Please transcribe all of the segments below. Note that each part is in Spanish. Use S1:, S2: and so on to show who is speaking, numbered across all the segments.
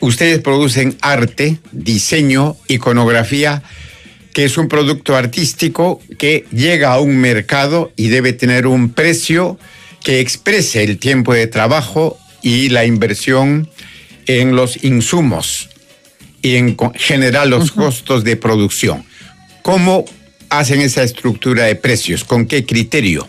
S1: ustedes producen arte, diseño, iconografía, que es un producto artístico que llega a un mercado y debe tener un precio que exprese el tiempo de trabajo y la inversión en los insumos y en general los costos de producción. ¿Cómo hacen esa estructura de precios? ¿Con qué criterio?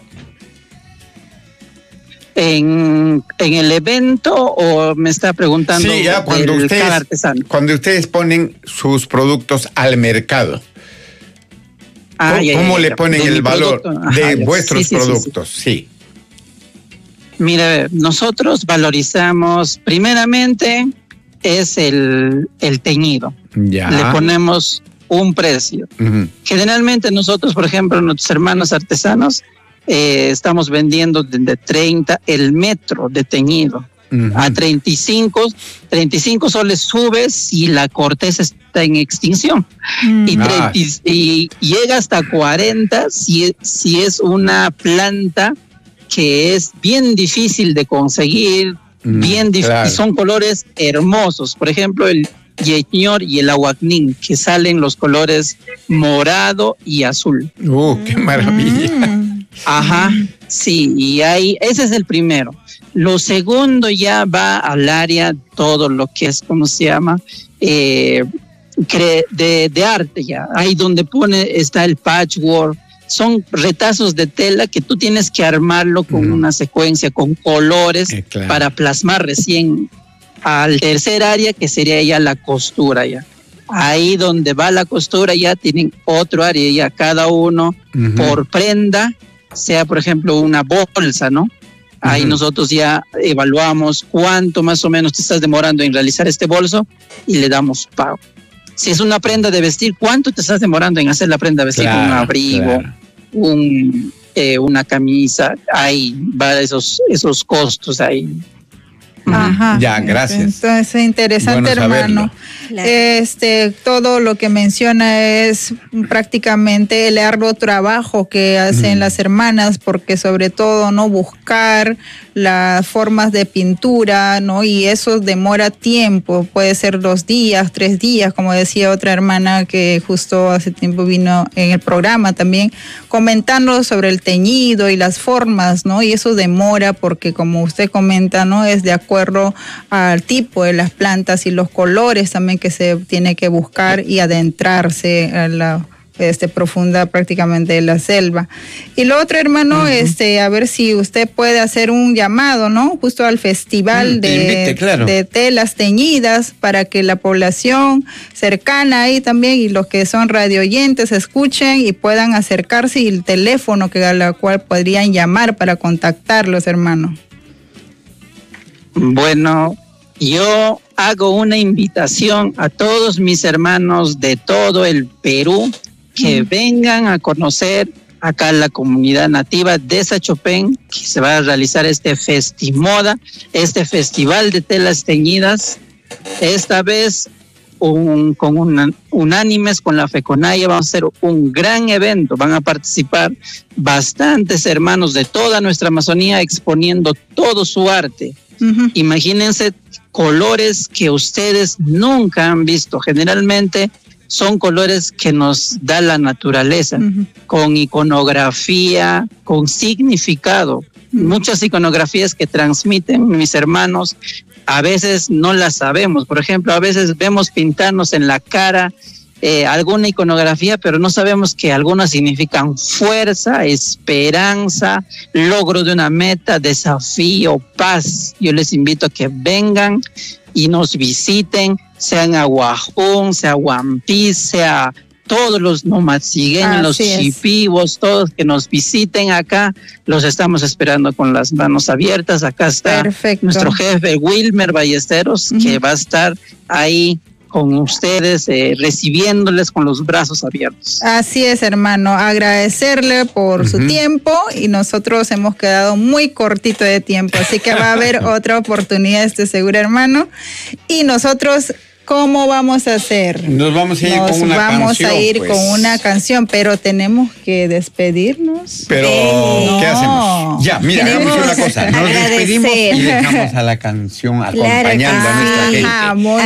S2: ¿En el evento o me está preguntando
S1: sí, ya,
S2: cada artesano?
S1: Cuando ustedes ponen sus productos al mercado, ¿cómo le ponen el valor de vuestros productos? Sí.
S2: Mire, nosotros valorizamos, primeramente, es el teñido.
S1: Ya.
S2: Le ponemos un precio. Generalmente nosotros, por ejemplo, nuestros hermanos artesanos, estamos vendiendo de 30 el metro de teñido. A 35 soles sube si la corteza está en extinción. Y llega hasta 40 si es una planta que es bien difícil de conseguir, claro. Y son colores hermosos. Por ejemplo, el yeñor y el aguacnín, que salen los colores morado y azul.
S1: ¡Qué maravilla!
S2: Ajá, sí, y ahí, ese es el primero. Lo segundo ya va al área, todo lo que es, ¿cómo se llama? De arte ya. Ahí donde está el patchwork. Son retazos de tela que tú tienes que armarlo con una secuencia, con colores, claro, para plasmar recién al tercer área, que sería ya la costura ya. Ahí donde va la costura ya tienen otro área ya, cada uno por prenda, sea por ejemplo una bolsa, ¿no? Ahí nosotros ya evaluamos cuánto más o menos te estás demorando en realizar este bolso y le damos pago. Si es una prenda de vestir, ¿cuánto te estás demorando en hacer la prenda de vestir? Claro, un abrigo, claro, una camisa, ahí va esos costos ahí.
S3: Ajá.
S1: Ya, gracias.
S3: Entonces, interesante, bueno, hermano. Claro. Todo lo que menciona es prácticamente el arduo trabajo que hacen las hermanas, porque sobre todo, ¿no?, buscar las formas de pintura, ¿no? Y eso demora tiempo, puede ser 2 días, 3 días, como decía otra hermana que justo hace tiempo vino en el programa también, comentando sobre el teñido y las formas, ¿no? Y eso demora porque, como usted comenta, ¿no?, es de acuerdo al tipo de las plantas y los colores también que se tiene que buscar y adentrarse a la profunda prácticamente de la selva. Y lo otro, hermano, a ver si usted puede hacer un llamado, ¿no?, justo al festival de telas teñidas, para que la población cercana ahí también y los que son radioyentes escuchen y puedan acercarse, y el teléfono a la cual podrían llamar para contactarlos, hermano.
S2: Bueno, yo hago una invitación a todos mis hermanos de todo el Perú que vengan a conocer acá la comunidad nativa de Sachopén, que se va a realizar este Festimoda, este festival de telas teñidas. Esta vez unánimes con la FECONAIE vamos a hacer un gran evento. Van a participar bastantes hermanos de toda nuestra Amazonía exponiendo todo su arte. Imagínense colores que ustedes nunca han visto. Generalmente son colores que nos da la naturaleza, con iconografía, con significado. Muchas iconografías que transmiten mis hermanos, a veces no las sabemos. Por ejemplo, a veces vemos pintarnos en la cara alguna iconografía, pero no sabemos que algunas significan fuerza, esperanza, logro de una meta, desafío, paz. Yo les invito a que vengan y nos visiten, sea en Aguajún, sea Huampí, sea todos los nomatzigueños, los chipivos, todos que nos visiten acá, los estamos esperando con las manos abiertas. Acá está nuestro jefe Wilmer Ballesteros, que va a estar ahí con ustedes, recibiéndoles con los brazos abiertos.
S3: Así es, hermano, agradecerle por su tiempo, y nosotros hemos quedado muy cortito de tiempo, así que va a haber otra oportunidad, estoy segura, hermano. Y nosotros, ¿cómo vamos a hacer?
S1: Nos vamos a ir con una canción.
S3: Vamos a ir con una canción, pero tenemos que despedirnos.
S1: Pero, ¿qué hacemos? Ya, mira, hagamos una cosa. Nos despedimos y dejamos a la canción acompañando a nuestra gente.